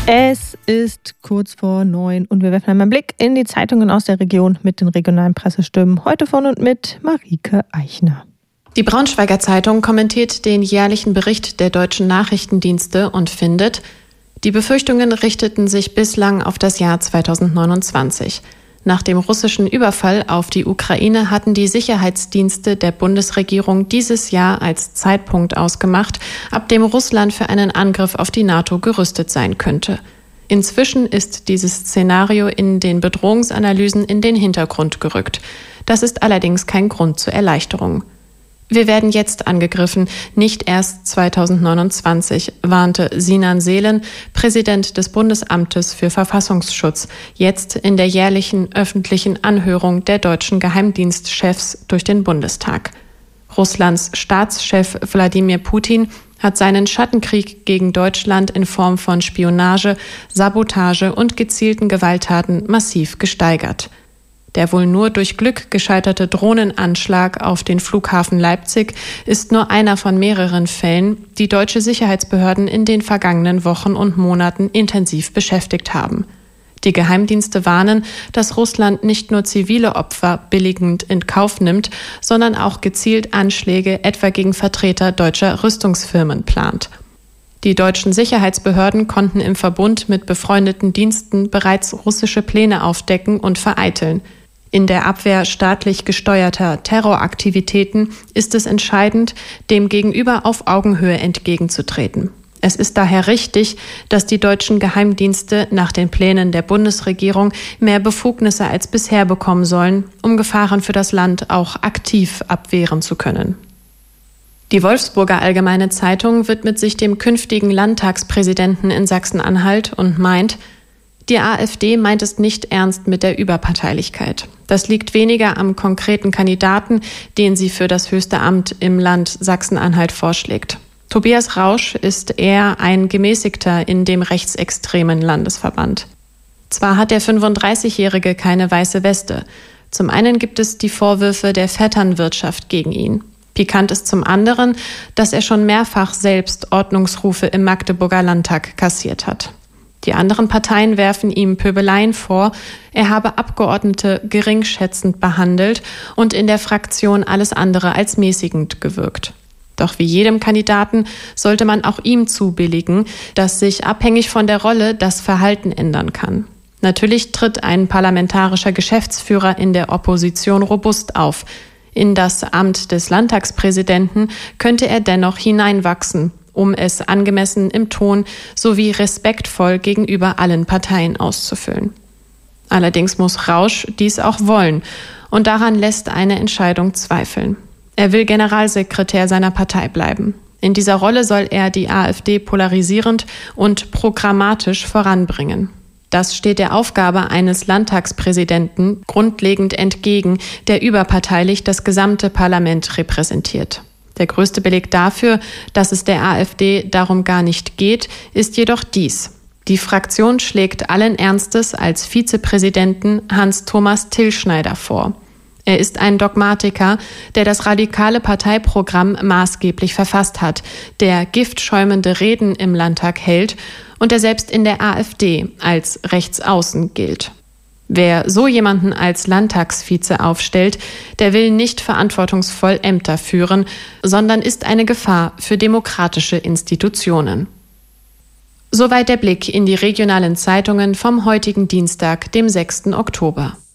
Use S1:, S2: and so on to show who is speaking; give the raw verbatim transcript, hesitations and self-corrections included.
S1: Es ist kurz vor neun und wir werfen einmal einen Blick in die Zeitungen aus der Region mit den regionalen Pressestimmen. Heute von und mit Marike Eichner.
S2: Die Braunschweiger Zeitung kommentiert den jährlichen Bericht der deutschen Nachrichtendienste und findet, die Befürchtungen richteten sich bislang auf das Jahr zweitausendneunundzwanzig. Nach dem russischen Überfall auf die Ukraine hatten die Sicherheitsdienste der Bundesregierung dieses Jahr als Zeitpunkt ausgemacht, ab dem Russland für einen Angriff auf die NATO gerüstet sein könnte. Inzwischen ist dieses Szenario in den Bedrohungsanalysen in den Hintergrund gerückt. Das ist allerdings kein Grund zur Erleichterung. Wir werden jetzt angegriffen, nicht erst zweitausendneunundzwanzig, warnte Sinan Seelen, Präsident des Bundesamtes für Verfassungsschutz, jetzt in der jährlichen öffentlichen Anhörung der deutschen Geheimdienstchefs durch den Bundestag. Russlands Staatschef Wladimir Putin hat seinen Schattenkrieg gegen Deutschland in Form von Spionage, Sabotage und gezielten Gewalttaten massiv gesteigert. Der wohl nur durch Glück gescheiterte Drohnenanschlag auf den Flughafen Leipzig ist nur einer von mehreren Fällen, die deutsche Sicherheitsbehörden in den vergangenen Wochen und Monaten intensiv beschäftigt haben. Die Geheimdienste warnen, dass Russland nicht nur zivile Opfer billigend in Kauf nimmt, sondern auch gezielt Anschläge etwa gegen Vertreter deutscher Rüstungsfirmen plant. Die deutschen Sicherheitsbehörden konnten im Verbund mit befreundeten Diensten bereits russische Pläne aufdecken und vereiteln. In der Abwehr staatlich gesteuerter Terroraktivitäten ist es entscheidend, dem Gegenüber auf Augenhöhe entgegenzutreten. Es ist daher richtig, dass die deutschen Geheimdienste nach den Plänen der Bundesregierung mehr Befugnisse als bisher bekommen sollen, um Gefahren für das Land auch aktiv abwehren zu können. Die Wolfsburger Allgemeine Zeitung widmet sich dem künftigen Landtagspräsidenten in Sachsen-Anhalt und meint, die AfD meint es nicht ernst mit der Überparteilichkeit. Das liegt weniger am konkreten Kandidaten, den sie für das höchste Amt im Land Sachsen-Anhalt vorschlägt. Tobias Rausch ist eher ein Gemäßigter in dem rechtsextremen Landesverband. Zwar hat der fünfunddreißigjährige keine weiße Weste. Zum einen gibt es die Vorwürfe der Vetternwirtschaft gegen ihn. Pikant ist zum anderen, dass er schon mehrfach selbst Ordnungsrufe im Magdeburger Landtag kassiert hat. Die anderen Parteien werfen ihm Pöbeleien vor, er habe Abgeordnete geringschätzend behandelt und in der Fraktion alles andere als mäßigend gewirkt. Doch wie jedem Kandidaten sollte man auch ihm zubilligen, dass sich abhängig von der Rolle das Verhalten ändern kann. Natürlich tritt ein parlamentarischer Geschäftsführer in der Opposition robust auf. In das Amt des Landtagspräsidenten könnte er dennoch hineinwachsen, um es angemessen im Ton sowie respektvoll gegenüber allen Parteien auszufüllen. Allerdings muss Rausch dies auch wollen und daran lässt eine Entscheidung zweifeln. Er will Generalsekretär seiner Partei bleiben. In dieser Rolle soll er die AfD polarisierend und programmatisch voranbringen. Das steht der Aufgabe eines Landtagspräsidenten grundlegend entgegen, der überparteilich das gesamte Parlament repräsentiert. Der größte Beleg dafür, dass es der AfD darum gar nicht geht, ist jedoch dies. Die Fraktion schlägt allen Ernstes als Vizepräsidenten Hans-Thomas Tillschneider vor. Er ist ein Dogmatiker, der das radikale Parteiprogramm maßgeblich verfasst hat, der giftschäumende Reden im Landtag hält und der selbst in der AfD als rechtsaußen gilt. Wer so jemanden als Landtagsvize aufstellt, der will nicht verantwortungsvoll Ämter führen, sondern ist eine Gefahr für demokratische Institutionen. Soweit der Blick in die regionalen Zeitungen vom heutigen Dienstag, dem sechsten Oktober.